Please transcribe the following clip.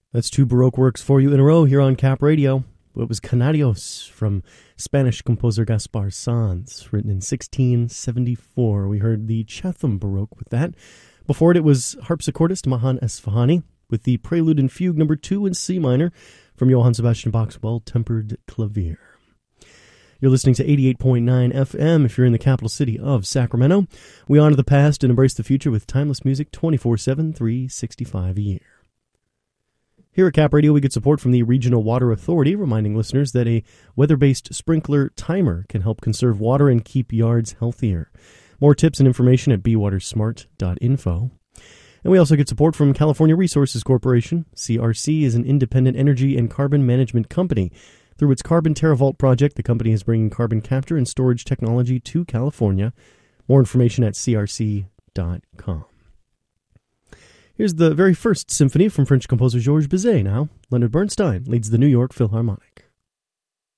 That's two Baroque works for you in a row here on Cap Radio. It was Canarios from Spanish composer Gaspar Sanz, written in 1674. We heard the Chatham Baroque with that. Before it was harpsichordist Mahan Esfahani with the Prelude and Fugue No. 2 in C minor from Johann Sebastian Bach's Well-Tempered Clavier. You're listening to 88.9 FM if you're in the capital city of Sacramento. We honor the past and embrace the future with timeless music 24/7, 365 a year. Here at Cap Radio, we get support from the Regional Water Authority, reminding listeners that a weather-based sprinkler timer can help conserve water and keep yards healthier. More tips and information at bewatersmart.info. And we also get support from California Resources Corporation. CRC is an independent energy and carbon management company. Through its Carbon TerraVault project, the company is bringing carbon capture and storage technology to California. More information at crc.com. Here's the very first symphony from French composer Georges Bizet now. Leonard Bernstein leads the New York Philharmonic.